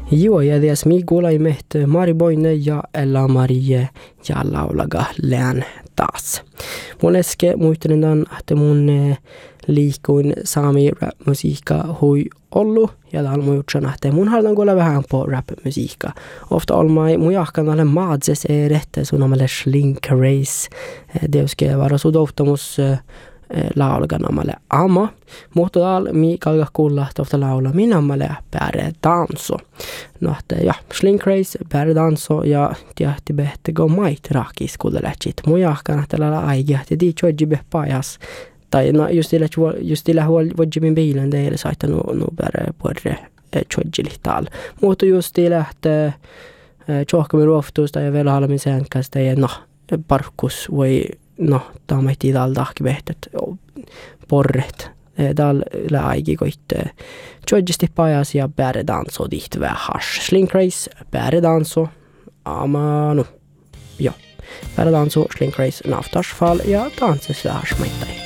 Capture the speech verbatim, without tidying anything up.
Joo, ja tiedä mi kuulaimet Mari Boine ja Ella Marie ja laulaga lään taas. Mun äsken muistelin, että mun liikuin saami rap-musiikka hui ollu ja täällä mun jutsan, että mun haluan kuulla vähän på rap-musiikka. Ofta olmai mun jahkan alle maadses erette sun amalle Slink Race. Det ska vara så doftamus laulagan amalle ama. Mutta täällä mi kalga kuulla ofta laula min amalle bäre danso. No että ja Slink Race bäre danso ja tiehti behte go mait rakis kuulla lähtsit. Mun jahkan että lailla aigia, että di chodji behpajas. Tai no just illa just illa vodji min bilen det är så att nu nu bara på det chodjilital. Mutta just illa että chohka med roftus tai väl hala min sen kanssa ja no parkus voi no taamehti dal dahkibehtet porret dal laigi koitte chodjisti pajas ja bäre danso diht vä hash Slink Race bäre danso ama no ja bäre danso Slink Race naftarsfall ja danses vä hash mittai.